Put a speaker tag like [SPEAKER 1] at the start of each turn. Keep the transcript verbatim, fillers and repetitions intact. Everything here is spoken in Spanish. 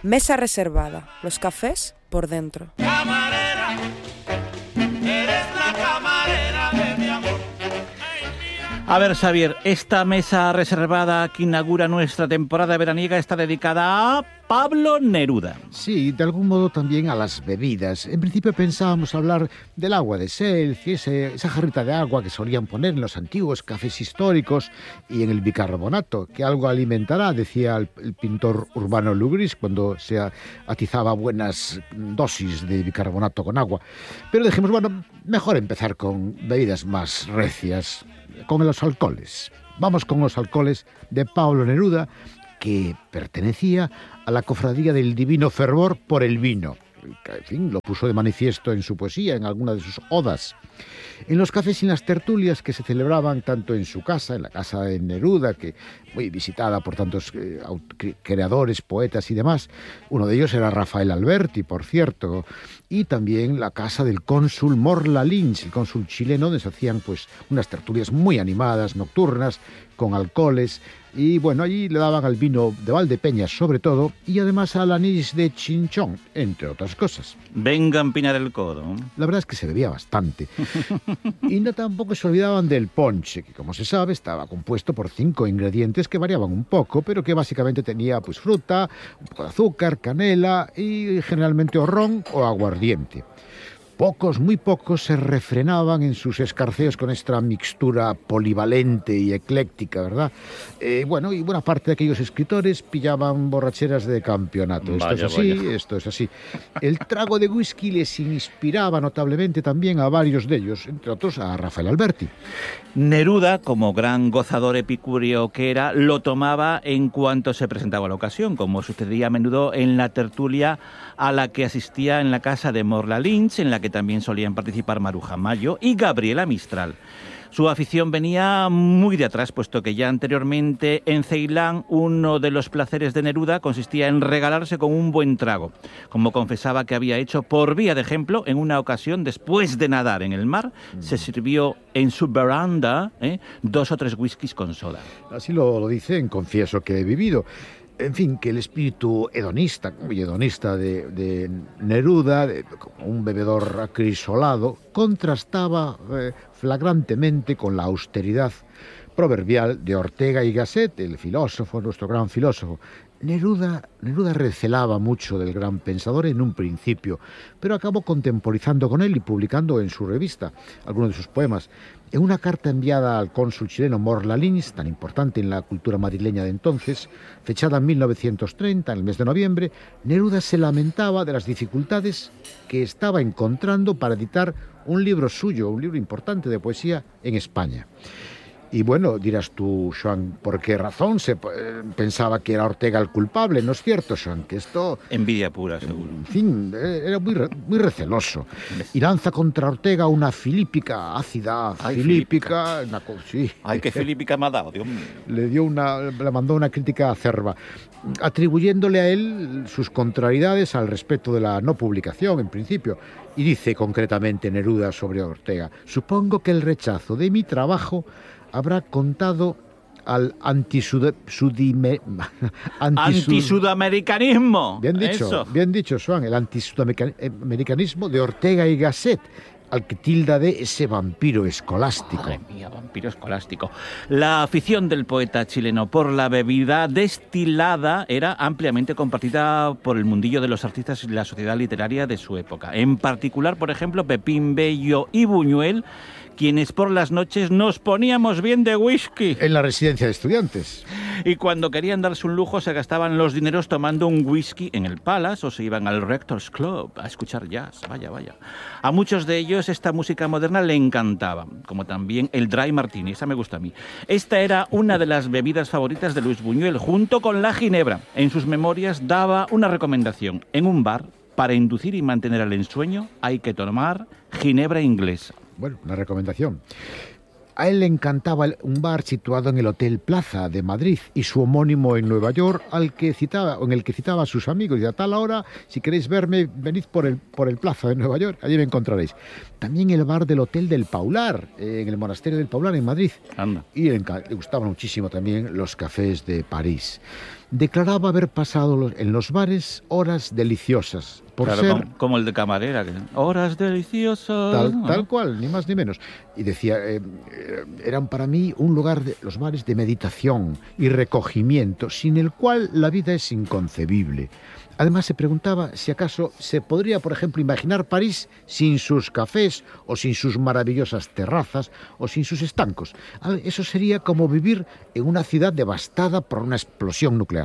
[SPEAKER 1] Mesa reservada, los cafés por dentro.
[SPEAKER 2] Camarera, eres la camarera de mi amor.
[SPEAKER 3] A ver, Xavier, esta mesa reservada que inaugura nuestra temporada veraniega está dedicada a Pablo Neruda.
[SPEAKER 4] Sí, de algún modo también a las bebidas. En principio pensábamos hablar del agua de Selci, ese, esa jarrita de agua que solían poner en los antiguos cafés históricos y en el bicarbonato, que algo alimentará, decía el, el pintor Urbano Lugris cuando se atizaba buenas dosis de bicarbonato con agua. Pero dijimos, bueno, mejor empezar con bebidas más recias, con los alcoholes. Vamos con los alcoholes de Pablo Neruda, que pertenecía a la cofradía del divino fervor por el vino. En fin, lo puso de manifiesto en su poesía, en alguna de sus odas. En los cafés y en las tertulias que se celebraban tanto en su casa, en la casa de Neruda, que muy visitada por tantos eh, creadores, poetas y demás. Uno de ellos era Rafael Alberti, por cierto, y también la casa del cónsul Morla Lynch, el cónsul chileno, donde se hacían pues unas tertulias muy animadas, nocturnas, con alcoholes. Y bueno, allí le daban al vino de Valdepeñas sobre todo, y además al anís de Chinchón, entre otras cosas.
[SPEAKER 3] Venga a empinar el codo.
[SPEAKER 4] La verdad es que se bebía bastante. Y no tampoco se olvidaban del ponche, que como se sabe estaba compuesto por cinco ingredientes que variaban un poco, pero que básicamente tenía pues fruta, un poco de azúcar, canela y generalmente o ron o aguardiente. Pocos, muy pocos, se refrenaban en sus escarceos con esta mixtura polivalente y ecléctica, ¿verdad? Eh, bueno, y buena parte de aquellos escritores pillaban borracheras de campeonato. Esto
[SPEAKER 3] Vaya,
[SPEAKER 4] es así,
[SPEAKER 3] vaya.
[SPEAKER 4] esto es así. El trago de whisky les inspiraba notablemente también a varios de ellos, entre otros a Rafael Alberti.
[SPEAKER 3] Neruda, como gran gozador epicúreo que era, lo tomaba en cuanto se presentaba la ocasión, como sucedía a menudo en la tertulia a la que asistía en la casa de Morla Lynch, en la que también solían participar Maruja Mayo y Gabriela Mistral. Su afición venía muy de atrás, puesto que ya anteriormente en Ceilán uno de los placeres de Neruda consistía en regalarse con un buen trago, como confesaba que había hecho por vía de ejemplo en una ocasión después de nadar en el mar, se sirvió en su veranda ¿eh? dos o tres whiskies con soda.
[SPEAKER 4] Así lo, lo dice en Confieso que he vivido. En fin, que el espíritu hedonista, muy hedonista de, de Neruda, de, como un bebedor acrisolado, contrastaba eh, flagrantemente con la austeridad proverbial de Ortega y Gasset, el filósofo, nuestro gran filósofo. Neruda, Neruda recelaba mucho del gran pensador en un principio, pero acabó contemporizando con él y publicando en su revista algunos de sus poemas. En una carta enviada al cónsul chileno Morla Lynch, tan importante en la cultura madrileña de entonces, fechada en mil novecientos treinta, en el mes de noviembre, Neruda se lamentaba de las dificultades que estaba encontrando para editar un libro suyo, un libro importante de poesía en España. Y bueno, dirás tú, Joan, ¿por qué razón se eh, pensaba que era Ortega el culpable? ¿No es cierto, Joan? Que esto...
[SPEAKER 3] Envidia pura, seguro.
[SPEAKER 4] En fin, eh, era muy, re, muy receloso. Y lanza contra Ortega una filípica ácida,
[SPEAKER 3] Ay,
[SPEAKER 4] filípica... Una, sí.
[SPEAKER 3] Ay, qué filípica me ha dado, Dios mío.
[SPEAKER 4] Le dio una, le mandó una crítica acerba, atribuyéndole a él sus contrariedades al respecto de la no publicación, en principio. Y dice concretamente Neruda sobre Ortega: supongo que el rechazo de mi trabajo habrá contado al antisud... Sudime...
[SPEAKER 3] Antisud... antisudamericanismo.
[SPEAKER 4] Bien dicho,
[SPEAKER 3] Eso.
[SPEAKER 4] bien dicho, Joan, el antisudamericanismo de Ortega y Gasset, al que tilda de ese vampiro escolástico.
[SPEAKER 3] Madre mía, vampiro escolástico. La afición del poeta chileno por la bebida destilada era ampliamente compartida por el mundillo de los artistas y la sociedad literaria de su época. En particular, por ejemplo, Pepín Bello y Buñuel, quienes por las noches nos poníamos bien de whisky.
[SPEAKER 4] En la residencia de estudiantes.
[SPEAKER 3] Y cuando querían darse un lujo se gastaban los dineros tomando un whisky en el Palace o se iban al Rector's Club a escuchar jazz. Vaya, vaya. A muchos de ellos esta música moderna le encantaba, como también el Dry Martini, esa me gusta a mí. Esta era una de las bebidas favoritas de Luis Buñuel, junto con la ginebra. En sus memorias daba una recomendación: en un bar, para inducir y mantener el ensueño, hay que tomar ginebra inglesa.
[SPEAKER 4] Bueno, una recomendación. A él le encantaba un bar situado en el Hotel Plaza de Madrid y su homónimo en Nueva York, al que citaba, en el que citaba a sus amigos. Y a tal hora, si queréis verme, venid por el, por el Plaza de Nueva York, allí me encontraréis. También el bar del Hotel del Paular, eh, en el Monasterio del Paular, en Madrid.
[SPEAKER 3] Anda.
[SPEAKER 4] Y le, le gustaban muchísimo también los cafés de París. declaraba haber pasado los- en los bares horas deliciosas, por
[SPEAKER 3] Claro,
[SPEAKER 4] ser...
[SPEAKER 3] como, como el de camarera. Que, horas deliciosas.
[SPEAKER 4] Tal,
[SPEAKER 3] ¿no?
[SPEAKER 4] tal cual, ni más ni menos. Y decía, eh, eh, eran para mí un lugar, de, los bares, de meditación y recogimiento, sin el cual la vida es inconcebible. Además, se preguntaba si acaso se podría, por ejemplo, imaginar París sin sus cafés o sin sus maravillosas terrazas o sin sus estancos. Eso sería como vivir en una ciudad devastada por una explosión nuclear.